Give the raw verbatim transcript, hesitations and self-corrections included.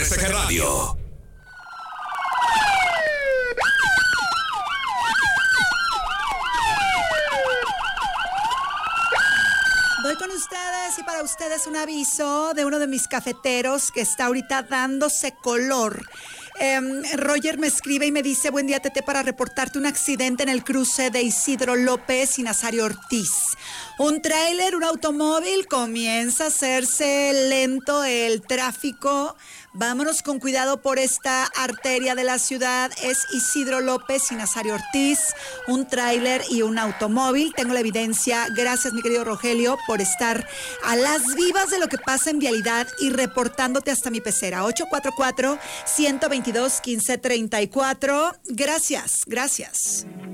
S G Radio. Voy con ustedes y para ustedes un aviso de uno de mis cafeteros que está ahorita dándose color. Eh, Roger me escribe y me dice: buen día, Tete, para reportarte un accidente en el cruce de Isidro López y Nazario Ortiz. Un tráiler, un automóvil, comienza a hacerse lento el tráfico. Vámonos con cuidado por esta arteria de la ciudad. Es Isidro López y Nazario Ortiz, un tráiler y un automóvil. Tengo la evidencia. Gracias, mi querido Rogelio, por estar a las vivas de lo que pasa en vialidad y reportándote hasta mi pecera. ocho cuatro cuatro, uno dos dos, uno cinco tres cuatro. Gracias, gracias.